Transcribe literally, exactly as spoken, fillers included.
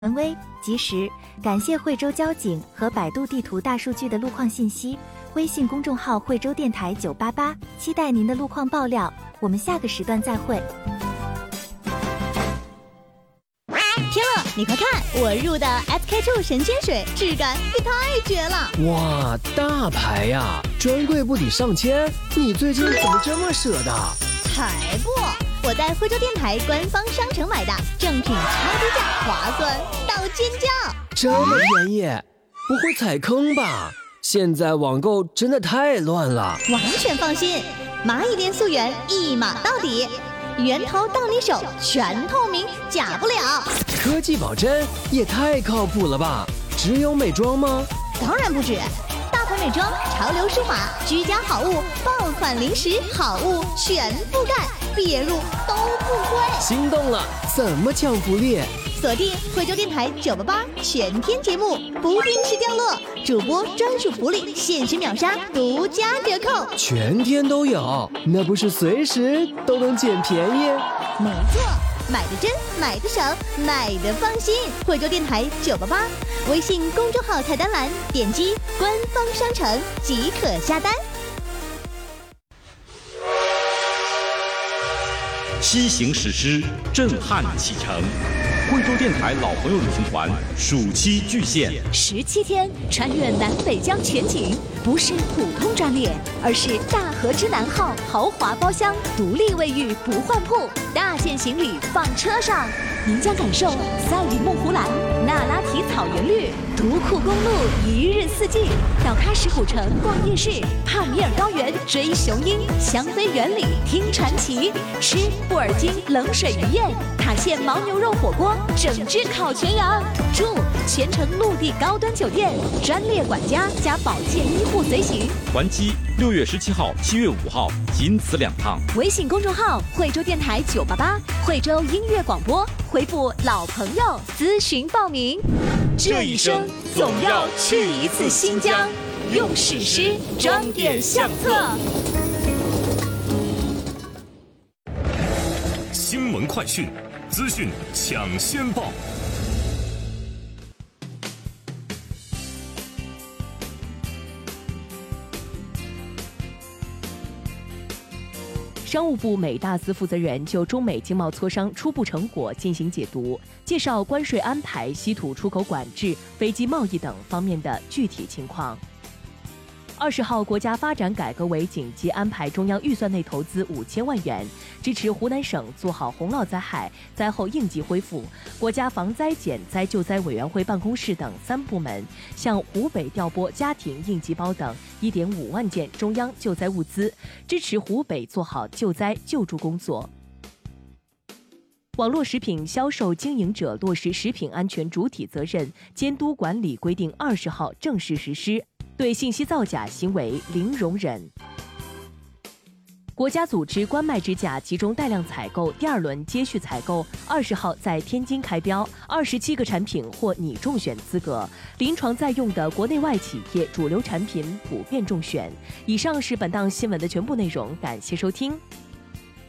权威、及时，感谢惠州交警和百度地图大数据的路况信息。微信公众号惠州电台九八八，期待您的路况爆料。我们下个时段再会。 天乐，你快看，我入的 S K two 神仙水，质感也太绝了！ 哇，大牌呀，专柜不抵上千，你最近怎么这么舍得？ 才不！我在惠州电台官方商城买的，正品超低价，划算到尖叫！ 这么便宜，不会踩坑吧？现在网购真的太乱了。 完全放心，蚂蚁链溯源一码到底，源头到你手，全透明，假不了。 科技保真也太靠谱了吧？只有美妆吗？ 当然不止。大牌美妆、潮流舒华、居家好物、爆款零食好物全覆盖，别入都不亏。 心动了，怎么抢福利？ 锁定惠州电台九八八全天节目，不定时降落，主播专属福利，限时秒杀，独家折扣， 全天都有，那不是随时都能捡便宜？ 没错，买的真，买的省，买的放心。惠州电台九八八，微信公众号菜单栏点击官方商城即可下单。 西行史诗，震撼启程。惠州电台老朋友旅行团暑期巨献， 十七天穿越南北疆全景，不是普通专列，而是大和之南号豪华包厢，独立卫浴不换铺，大件行李放车上，您将感受赛里木湖蓝、那拉提草原绿、独库公路一日四季，到喀什古城逛夜市，帕米尔高原追雄鹰，香妃园里听传奇，吃布尔津冷水鱼宴，塔县牦牛肉火锅，整只烤全羊，住全程陆地高端酒店，专列管家加保健医护随行。 还期六月十七号、七月五号，仅此两趟。 微信公众号惠州电台九八八，惠州音乐广播，回复老朋友咨询报名。 这一生总要去一次新疆， 用史诗装点相册。 新闻快讯，资讯抢先报。 商务部美大司负责人就中美经贸磋商初步成果进行解读，介绍关税安排、稀土出口管制、飞机贸易等方面的具体情况。二十号，国家发展改革委紧急安排中央预算内投资五千万元，支持湖南省做好洪涝灾害灾后应急恢复。国家防灾减灾救灾委员会办公室等三部门向湖北调拨家庭应急包等一点五万件中央救灾物资，支持湖北做好救灾救助工作。网络食品销售经营者落实食品安全主体责任监督管理规定二十号正式实施，对信息造假行为零容忍。国家组织冠脉支架集中带量采购第二轮接续采购二十号在天津开标，二十七个产品获拟中选资格，临床在用的国内外企业主流产品普遍中选。以上是本档新闻的全部内容，感谢收听。